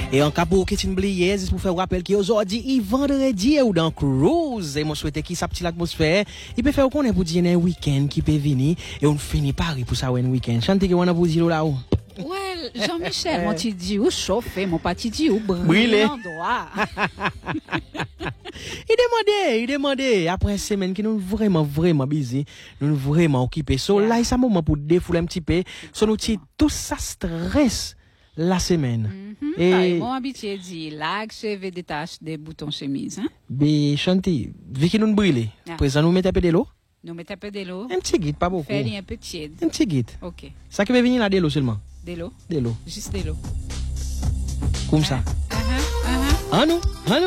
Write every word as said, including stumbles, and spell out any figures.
Et en cas pour que tu n'oublies, pour faire rappel qu'aujourd'hui, il vendredi ou dans cruise. Et moi souhaite qu'il s'appuie l'atmosphère. Il peut faire qu'on est pour dire un week-end qui peut venir. Et on finit Paris pour ça un week-end. Chante que on a pour dire là-haut. Ouais, Jean-Michel, mon petit dit ou chauffé, mon petit dit ou brûlé. Il demandait, il demandait, après une semaine qui nous vraiment, vraiment busy, nous vraiment occupés. So yeah. Là, c'est un moment pour défouler un petit peu. So nous tout ça stress la semaine. Mm-hmm. Et mon habitué dit, là, que je détache des boutons chemise, hein? Mais chanter, vu que nous brûlons, yeah. Présent nous mettons un peu de l'eau. Nous mettons un peu de l'eau. Un petit guide, pas beaucoup. Faire un peu tiède. Un petit guide. Ok. Ça qui veut venir là, de l'eau seulement. De l'eau? De l'eau. Juste de l'eau. Comme ça. Uh-huh, uh-huh. Ah nous, ah nous.